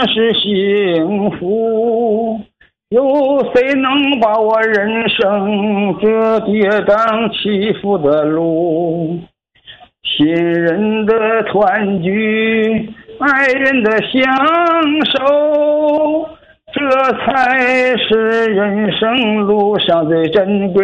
是幸福，有谁能把我人生这跌宕起伏的路？亲人的团聚，爱人的相守，这才是人生路上最珍贵